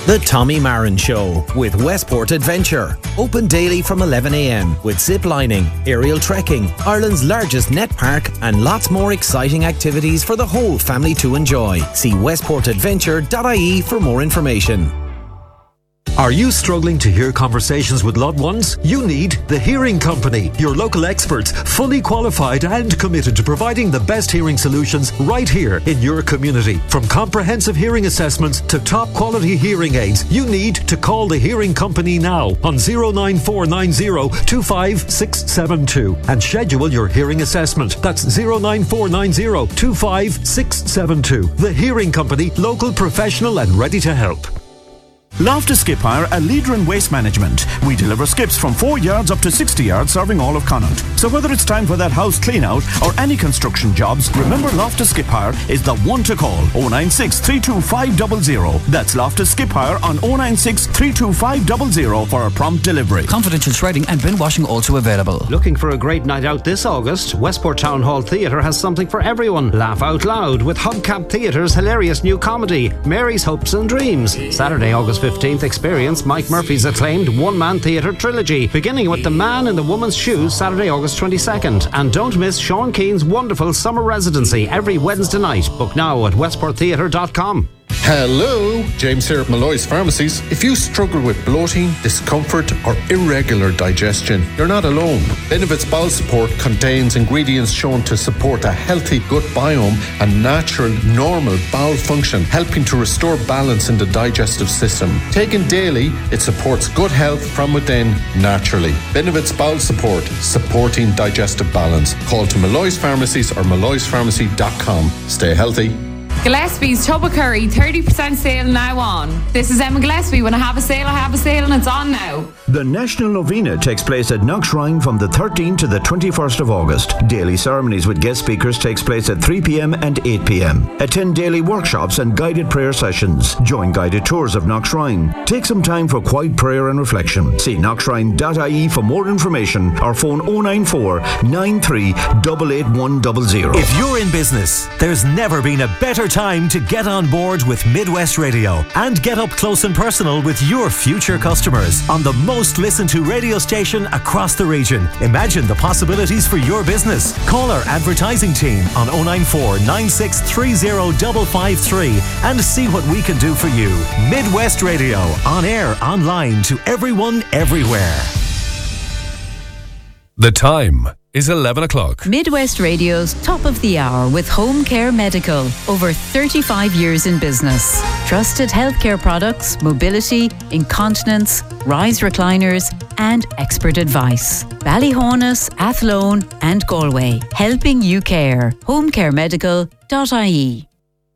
The Tommy Marin Show with Westport Adventure. Open daily from 11 a.m. with zip lining, aerial trekking, Ireland's largest net park, and lots more exciting activities for the whole family to enjoy. See westportadventure.ie for more information. Are you struggling to hear conversations with loved ones? You need The Hearing Company, your local experts, fully qualified and committed to providing the best hearing solutions right here in your community. From comprehensive hearing assessments to top quality hearing aids, you need to call The Hearing Company now on 09490 25672 and schedule your hearing assessment. That's 09490 25672. The Hearing Company, local, professional and ready to help. Loftus Skip Hire, a leader in waste management. We deliver skips from 4 yards up to 60 yards, serving all of Connaught. So whether it's time for that house clean out or any construction jobs, remember Loftus Skip Hire is the one to call. 096 325 00. That's Loftus Skip Hire on 096 325 00 for a prompt delivery. Confidential shredding and bin washing also available. Looking for a great night out this August? Westport Town Hall Theatre has something for everyone. Laugh out loud with Hubcap Theatre's hilarious new comedy, Mary's Hopes and Dreams. Saturday, August 15th, experience Mike Murphy's acclaimed one-man theatre trilogy, beginning with The Man in the Woman's Shoes, Saturday, August 22nd. And don't miss Sean Keane's wonderful summer residency every Wednesday night. Book now at westporttheatre.com. Hello, James here at Malloy's Pharmacies. If you struggle with bloating, discomfort or irregular digestion, you're not alone. Benevit's Bowel Support contains ingredients shown to support a healthy gut biome and natural, normal bowel function, helping to restore balance in the digestive system. Taken daily, it supports gut health from within naturally. Benevit's Bowel Support, supporting digestive balance. Call to Malloy's Pharmacies or malloyspharmacy.com. Stay healthy. Gillespie's Tubba Curry, 30% sale now on. This is Emma Gillespie. When I have a sale, and it's on now. The National Novena takes place at Knockshrine from the 13th to the 21st of August. Daily ceremonies with guest speakers takes place at 3 p.m. and 8 p.m. Attend daily workshops and guided prayer sessions. Join guided tours of Knockshrine. Take some time for quiet prayer and reflection. See knockshrine.ie for more information or phone 094 93 88100. If you're in business, there's never been a better time to get on board with Midwest Radio and get up close and personal with your future customers on the most listened to radio station across the region. Imagine the possibilities for your business. Call our advertising team on 094 9630 553 and see what we can do for you. Midwest Radio, on air, online, to everyone, everywhere. The time is 11 o'clock. Midwest Radio's Top of the Hour with Home Care Medical. Over 35 years in business. Trusted healthcare products, mobility, incontinence, rise recliners and expert advice. Ballyhonus, Athlone and Galway. Helping you care. homecaremedical.ie.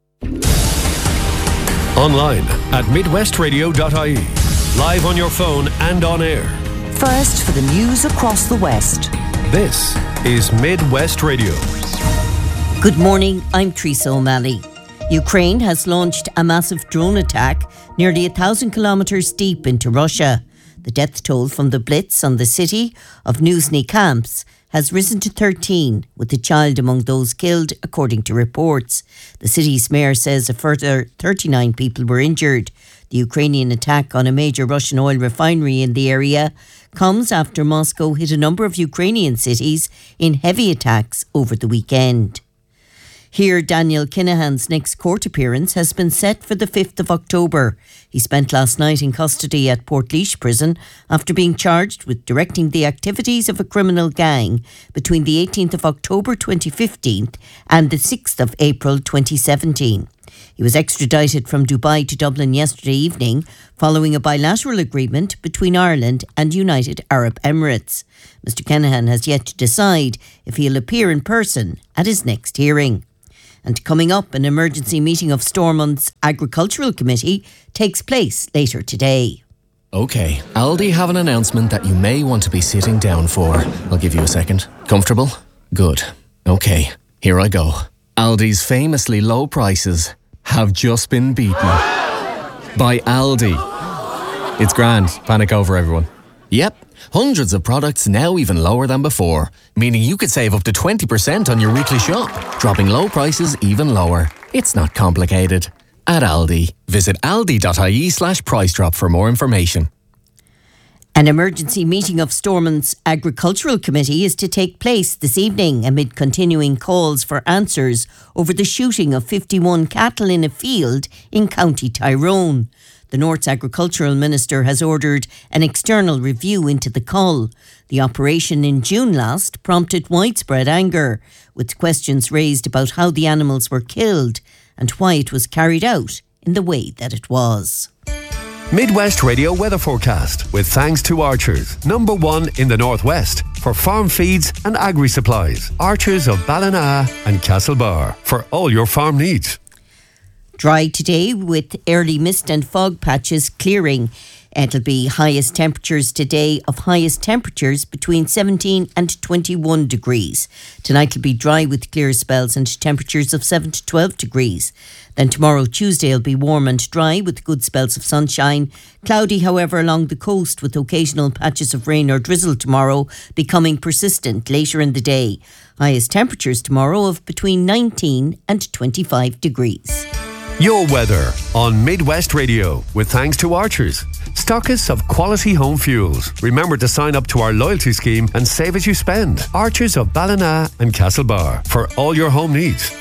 Online at midwestradio.ie. Live on your phone and on air. First for the news across the West. This is Midwest Radio. Good morning, I'm Teresa O'Malley. Ukraine has launched a massive drone attack nearly 1,000 kilometres deep into Russia. The death toll from the blitz on the city of Nuzhny Camps has risen to 13, with a child among those killed, according to reports. The city's mayor says a further 39 people were injured. The Ukrainian attack on a major Russian oil refinery in the area comes after Moscow hit a number of Ukrainian cities in heavy attacks over the weekend. Here, Daniel Kinahan's next court appearance has been set for the 5th of October. He spent last night in custody at Portlaoise Prison after being charged with directing the activities of a criminal gang between the 18th of October 2015 and the 6th of April 2017. He was extradited from Dubai to Dublin yesterday evening following a bilateral agreement between Ireland and United Arab Emirates. Mr. Kinahan has yet to decide if he'll appear in person at his next hearing. And coming up, an emergency meeting of Stormont's Agricultural Committee takes place later today. OK, Aldi have an announcement that you may want to be sitting down for. I'll give you a second. Comfortable? Good. OK, here I go. Aldi's famously low prices have just been beaten by Aldi. It's grand. Panic over, everyone. Yep, hundreds of products now even lower than before, meaning you could save up to 20% on your weekly shop, dropping low prices even lower. It's not complicated. at Aldi. Visit aldi.ie/price drop for more information. An emergency meeting of Stormont's Agricultural Committee is to take place this evening amid continuing calls for answers over the shooting of 51 cattle in a field in County Tyrone. The North's Agricultural Minister has ordered an external review into the cull. The operation in June last prompted widespread anger, with questions raised about how the animals were killed and why it was carried out in the way that it was. Midwest Radio weather forecast with thanks to Archers, #1 in the Northwest for farm feeds and agri-supplies. Archers of Ballina and Castlebar for all your farm needs. Dry today with early mist and fog patches clearing. It'll be highest temperatures today of highest temperatures between 17 and 21 degrees. Tonight will be dry with clear spells and temperatures of 7 to 12 degrees. Then tomorrow, Tuesday, will be warm and dry with good spells of sunshine. Cloudy, however, along the coast with occasional patches of rain or drizzle tomorrow, becoming persistent later in the day. Highest temperatures tomorrow of between 19 and 25 degrees. Your weather on Midwest Radio with thanks to Archers, stockists of quality home fuels. Remember to sign up to our loyalty scheme and save as you spend. Archers of Ballina and Castlebar for all your home needs.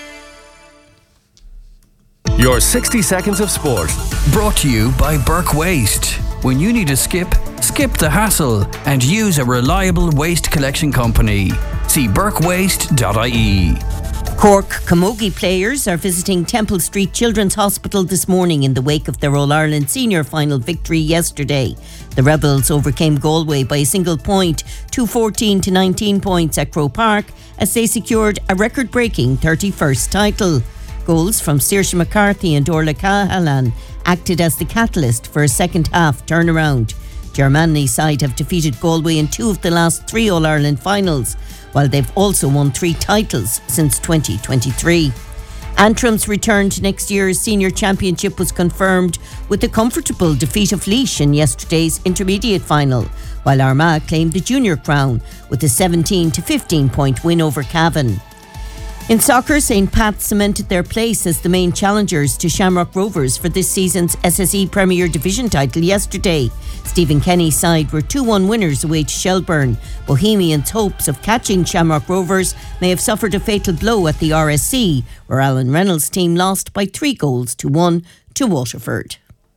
Your 60 seconds of sport. Brought to you by Burke Waste. When you need a skip the hassle and use a reliable waste collection company. See burkewaste.ie. Cork Camogie players are visiting Temple Street Children's Hospital this morning in the wake of their All-Ireland Senior Final victory yesterday. The Rebels overcame Galway by a single point, 214 to 19 points at Croke Park, as they secured a record-breaking 31st title. Goals from Saoirse McCarthy and Orla Cahalan acted as the catalyst for a second-half turnaround. Germany's side have defeated Galway in 2 of the last 3 All-Ireland finals, while they've also won 3 titles since 2023. Antrim's return to next year's senior championship was confirmed with a comfortable defeat of Laois in yesterday's intermediate final, while Armagh claimed the junior crown with a 17 to 15 point win over Cavan. In soccer, St. Pat's cemented their place as the main challengers to Shamrock Rovers for this season's SSE Premier Division title yesterday. Stephen Kenny's side were 2-1 winners away to Shelburne. Bohemians' hopes of catching Shamrock Rovers may have suffered a fatal blow at the RSC, where Alan Reynolds' team lost by 3-1 to Waterford.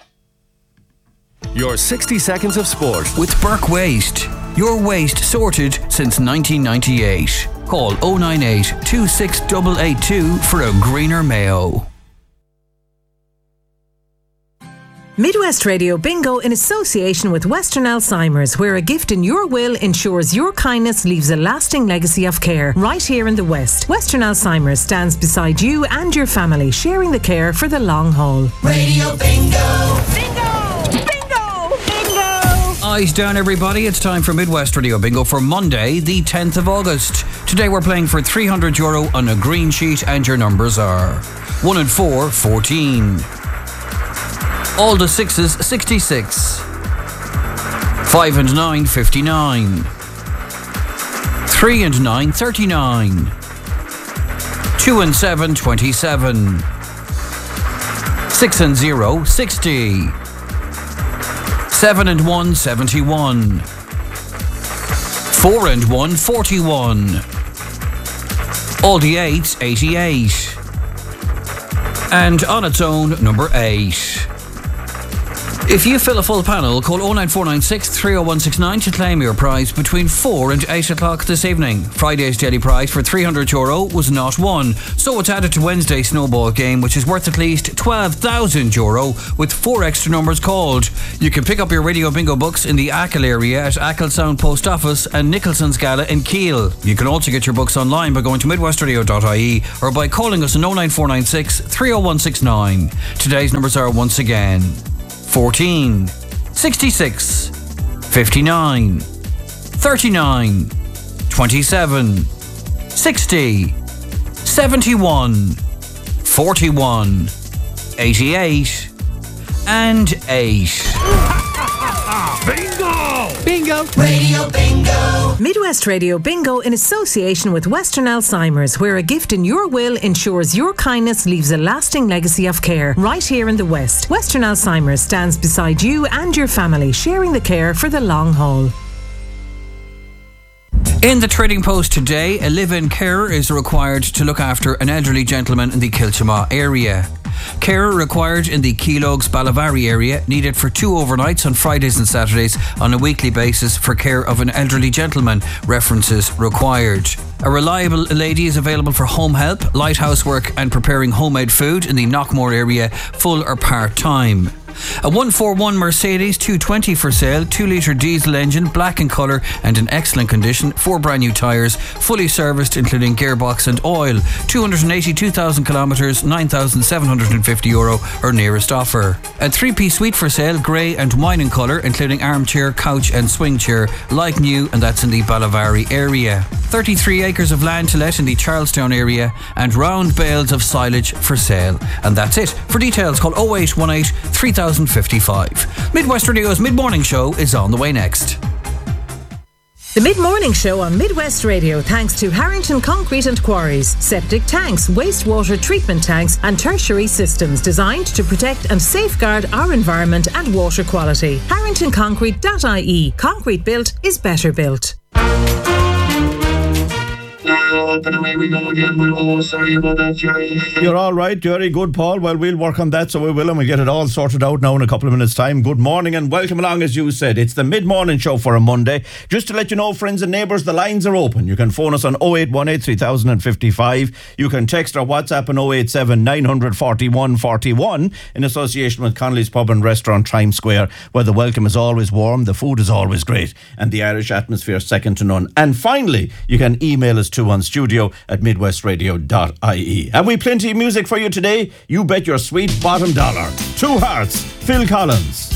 Your 60 seconds of sport with Burke Waste. Your waste sorted since 1998. Call 098 26882 for a greener Mayo. Midwest Radio Bingo in association with Western Alzheimer's, where a gift in your will ensures your kindness leaves a lasting legacy of care right here in the West. Western Alzheimer's stands beside you and your family, sharing the care for the long haul. Radio Bingo! Bingo! Eyes down, everybody. It's time for Midwest Radio Bingo for Monday, the 10th of August. Today we're playing for €300 on a green sheet, and your numbers are 1 and 4, 14. All the 6s, 66. 5 and 9, 59. 3 and 9, 39. 2 and 7, 27. 6 and 0, 60. 7 and 1, 71. 4 and 1, 41. All the 8s, 88. And on its own, number 8. If you fill a full panel, call 09496 30169 to claim your prize between 4 and 8 o'clock this evening. Friday's daily prize for €300 was not won, so it's added to Wednesday's snowball game, which is worth at least €12,000 with 4 extra numbers called. You can pick up your Radio Bingo books in the Achill area at Achill Sound Post Office and Nicholson's Gala in Keele. You can also get your books online by going to midwestradio.ie or by calling us on 09496 30169. Today's numbers are once again 14, 66, 59, 39, 27, 60, 71, 41, 88, and 8. Bingo! Bingo! Bingo. Radio Bingo. Midwest Radio Bingo in association with Western Alzheimer's, where a gift in your will ensures your kindness leaves a lasting legacy of care. Right here in the West, Western Alzheimer's stands beside you and your family, sharing the care for the long haul. In the Trading Post today, a live-in carer is required to look after an elderly gentleman in the Kiltimagh area. Carer required in the Keelogues Ballavary area, needed for 2 overnights on Fridays and Saturdays on a weekly basis for care of an elderly gentleman. References required. A reliable lady is available for home help, light housework and preparing homemade food in the Knockmore area, full or part-time. A 141 Mercedes 220 for sale, 2-litre diesel engine, black in colour and in excellent condition, 4 brand new tyres, fully serviced including gearbox and oil, 282,000 kilometres, €9,750 or nearest offer. A 3-piece suite for sale, grey and wine in colour, including armchair, couch and swing chair, like new, and that's in the Ballavary area. 33 acres of land to let in the Charlestown area and round bales of silage for sale. And that's it. For details, call 0818 3055. Midwest Radio's Mid-Morning Show is on the way next. The Mid-Morning Show on Midwest Radio, thanks to Harrington Concrete and Quarries. Septic tanks, wastewater treatment tanks and tertiary systems designed to protect and safeguard our environment and water quality. HarringtonConcrete.ie. Concrete built is better built. You're all right, Jerry. Good, Paul. Well, we'll work on that, so we will, and we'll get it all sorted out now in a couple of minutes' time. Good morning and welcome along, as you said. It's the Mid-Morning Show for a Monday. Just to let you know, friends and neighbours, the lines are open. You can phone us on 0818 3055. You can text or WhatsApp on 087 941 41 in association with Connolly's Pub and Restaurant, Times Square, where the welcome is always warm, the food is always great, and the Irish atmosphere second to none. And finally, you can email us too on studio@midwestradio.ie. Have we plenty of music for you today? You bet your sweet bottom dollar. Two Hearts, Phil Collins.